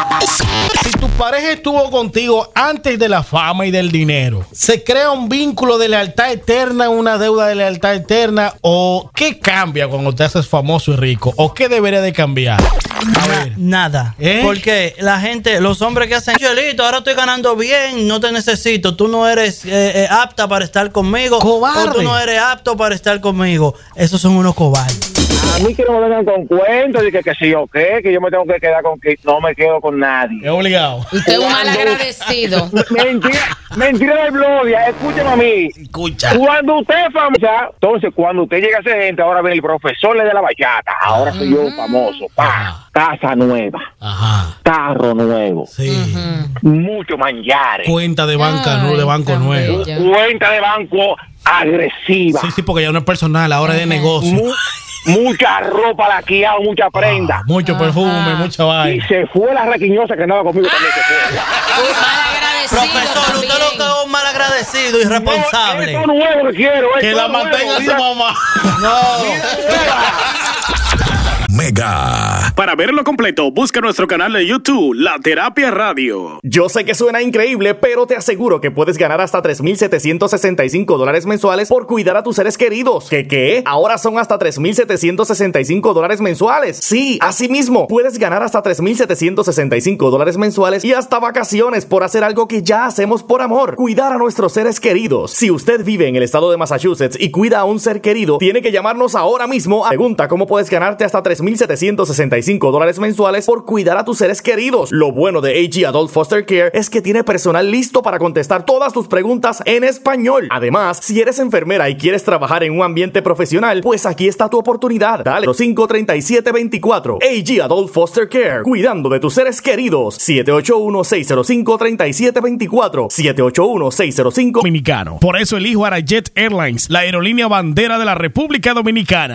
Si tu pareja estuvo contigo antes de la fama y del dinero, ¿se crea un vínculo de lealtad eterna, una deuda de lealtad eterna? ¿O qué cambia cuando te haces famoso y rico? ¿O qué debería de cambiar? A ver. Nada. Porque la gente, los hombres que hacen, Chelito, ahora estoy ganando bien, no te necesito, tú no eres apta para estar conmigo. Cobarde. O tú no eres apto para estar conmigo. Esos son unos cobardes. A mí que no me vengan con cuentos de que sí o qué, que yo me tengo que quedar con que no me quedo con nadie. Es obligado. Usted es un mal agradecido. Mentira del Gloria, escúchame a mí. Escucha. Cuando usted es famosa, entonces cuando usted llega a ser gente, ahora viene el profesor de la bachata, ahora soy yo famoso. Casa nueva. Ajá. Carro nuevo. Sí. Mucho manjares. Cuenta de banca, no de banco nuevo. Cuenta de banco agresiva. Sí, porque ya no es personal, ahora es de negocio. Mucha ropa laqueada, mucha prenda. Mucho perfume, mucha Y vaina. se fue la raquiñosa que andaba conmigo también. Se fue. Profesor, usted lo que es un mal agradecido, irresponsable. Esto nuevo que quiero. Que la mantenga su mamá. Mega. Para verlo completo, busca nuestro canal de YouTube, La Terapia Radio. Yo sé que suena increíble, pero te aseguro que puedes ganar hasta $3,765 mensuales por cuidar a tus seres queridos. ¿Qué? Ahora son hasta $3,765 mensuales. Sí, así mismo, puedes ganar hasta $3,765 mensuales y hasta vacaciones por hacer algo que ya hacemos por amor: cuidar a nuestros seres queridos. Si usted vive en el estado de Massachusetts y cuida a un ser querido, tiene que llamarnos ahora mismo. Pregunta cómo puedes ganarte hasta $3,765 mensuales por cuidar a tus seres queridos. Lo bueno de AG Adult Foster Care es que tiene personal listo para contestar todas tus preguntas en español. Además, si eres enfermera y quieres trabajar en un ambiente profesional, pues aquí está tu oportunidad. Dale 537-24. AG Adult Foster Care, cuidando de tus seres queridos. 781-605-3724. 781-605 Dominicano. Por eso elijo a Jet Airlines, la aerolínea bandera de la República Dominicana.